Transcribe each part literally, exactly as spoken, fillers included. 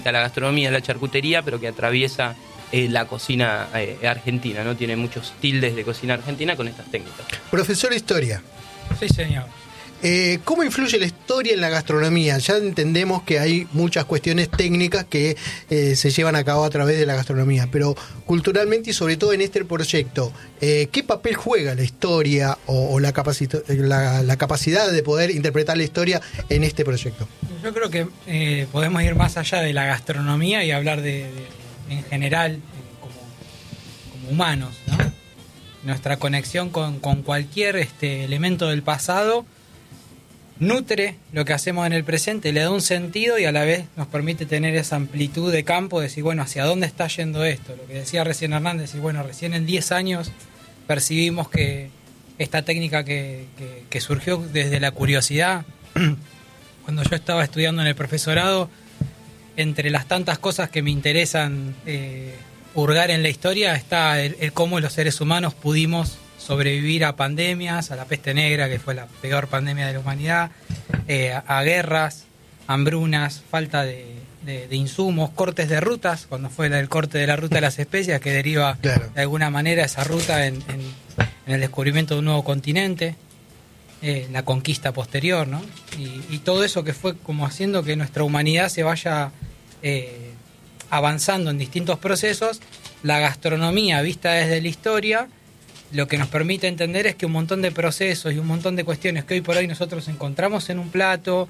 a la gastronomía, la charcutería, pero que atraviesa eh, la cocina eh, argentina, ¿no? Tiene muchos tildes de cocina argentina con estas técnicas. Profesor de Historia. Sí, señor. Eh, ¿Cómo influye la historia en la gastronomía? Ya entendemos que hay muchas cuestiones técnicas que eh, se llevan a cabo a través de la gastronomía, pero culturalmente y sobre todo en este proyecto, eh, ¿qué papel juega la historia o, o la, capacita- la, la capacidad de poder interpretar la historia en este proyecto? Yo creo que eh, podemos ir más allá de la gastronomía y hablar de, de en general eh, como, como humanos, ¿no? Nuestra conexión con, con cualquier este, elemento del pasado nutre lo que hacemos en el presente, le da un sentido y a la vez nos permite tener esa amplitud de campo, de decir, bueno, ¿hacia dónde está yendo esto? Lo que decía recién Hernández, decir, bueno, recién en diez años percibimos que esta técnica que, que, que surgió desde la curiosidad, cuando yo estaba estudiando en el profesorado, entre las tantas cosas que me interesan eh, hurgar en la historia, está el, el cómo los seres humanos pudimos sobrevivir a pandemias, a la peste negra, que fue la peor pandemia de la humanidad, eh, a, a guerras, hambrunas, falta de, de, de insumos, cortes de rutas, cuando fue el corte de la ruta de las especias, que deriva claro. de alguna manera esa ruta en, en, en el descubrimiento de un nuevo continente, eh, la conquista posterior, ¿no? Y, y todo eso que fue como haciendo que nuestra humanidad se vaya eh, avanzando en distintos procesos. La gastronomía vista desde la historia lo que nos permite entender es que un montón de procesos y un montón de cuestiones que hoy por hoy nosotros encontramos en un plato,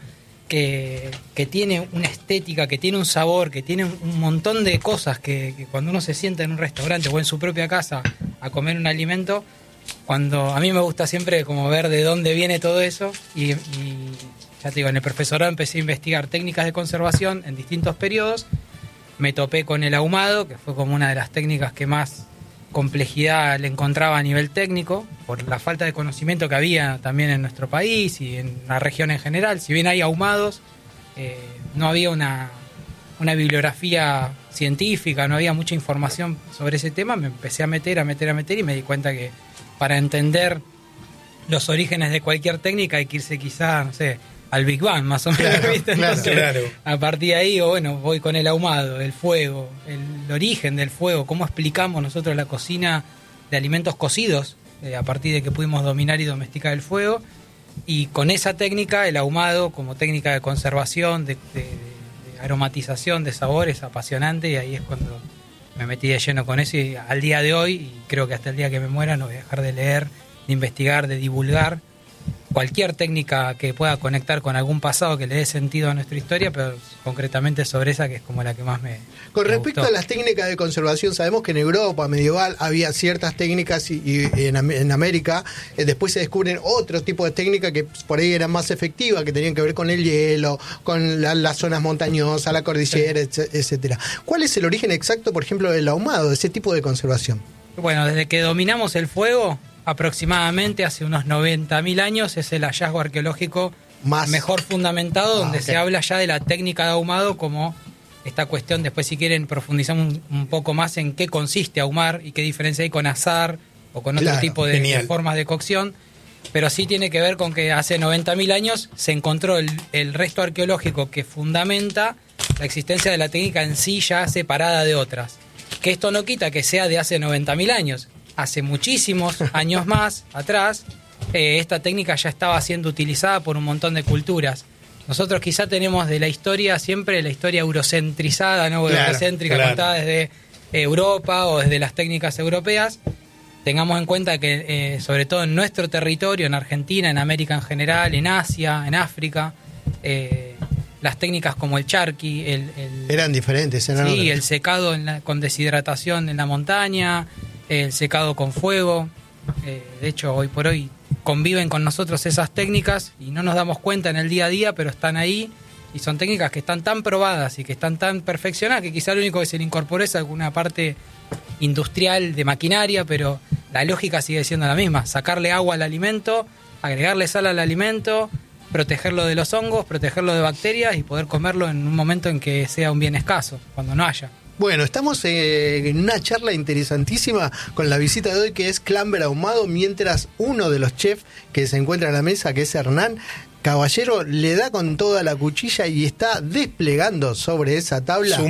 que, que tiene una estética, que tiene un sabor, que tiene un montón de cosas que, que cuando uno se sienta en un restaurante o en su propia casa a comer un alimento, cuando a mí me gusta siempre como ver de dónde viene todo eso y, y ya te digo, en el profesorado empecé a investigar técnicas de conservación en distintos periodos, me topé con el ahumado, que fue como una de las técnicas que más complejidad le encontraba a nivel técnico, por la falta de conocimiento que había también en nuestro país y en la región en general. Si bien hay ahumados, eh, no había una, una bibliografía científica, no había mucha información sobre ese tema. Me empecé a meter, a meter, a meter y me di cuenta que para entender los orígenes de cualquier técnica hay que irse quizá, no sé, al Big Bang, más o menos, claro, ¿viste? Entonces, claro. claro. A partir de ahí, bueno, voy con el ahumado, el fuego, el origen del fuego, cómo explicamos nosotros la cocina de alimentos cocidos, eh, a partir de que pudimos dominar y domesticar el fuego, y con esa técnica, el ahumado como técnica de conservación, de, de, de aromatización, de sabores, apasionante, y ahí es cuando me metí de lleno con eso, y al día de hoy, y creo que hasta el día que me muera, no voy a dejar de leer, de investigar, de divulgar cualquier técnica que pueda conectar con algún pasado que le dé sentido a nuestra historia, pero concretamente sobre esa que es como la que más me Con me respecto gustó. a las técnicas de conservación, sabemos que en Europa medieval había ciertas técnicas y, y en, en América eh, después se descubren otro tipo de técnicas que por ahí eran más efectivas, que tenían que ver con el hielo, con la, las zonas montañosas, la cordillera, sí. etcétera. ¿Cuál es el origen exacto, por ejemplo, del ahumado, de ese tipo de conservación? Bueno, desde que dominamos el fuego, aproximadamente hace unos noventa mil años, es el hallazgo arqueológico más mejor fundamentado, donde ah, okay. se habla ya de la técnica de ahumado como esta cuestión. Después, si quieren, profundizamos un, un poco más en qué consiste ahumar y qué diferencia hay con asar o con otro claro, tipo de, de formas de cocción. Pero sí tiene que ver con que hace noventa mil años se encontró el, el resto arqueológico que fundamenta la existencia de la técnica en sí ya separada de otras. Que esto no quita que sea de hace noventa mil años. Hace muchísimos años más atrás, eh, esta técnica ya estaba siendo utilizada por un montón de culturas. Nosotros quizá tenemos de la historia siempre la historia eurocentrizada, ¿no? Claro, eurocéntrica, claro. contada desde Europa o desde las técnicas europeas. Tengamos en cuenta que, eh, sobre todo en nuestro territorio, en Argentina, en América en general, en Asia, en África, eh, las técnicas como el charqui, el, el, eran diferentes, eran sí, otras. El secado en la, con deshidratación en la montaña, el secado con fuego. Eh, de hecho, hoy por hoy conviven con nosotros esas técnicas y no nos damos cuenta en el día a día, pero están ahí y son técnicas que están tan probadas y que están tan perfeccionadas que quizá lo único que se le incorporó es alguna parte industrial de maquinaria, pero la lógica sigue siendo la misma: sacarle agua al alimento, agregarle sal al alimento, protegerlo de los hongos, protegerlo de bacterias y poder comerlo en un momento en que sea un bien escaso, cuando no haya. Bueno, estamos eh, en una charla interesantísima con la visita de hoy, que es Clamber ahumado, mientras uno de los chefs que se encuentra a la mesa, que es Hernán, Caballero le da con toda la cuchilla y está desplegando sobre esa tabla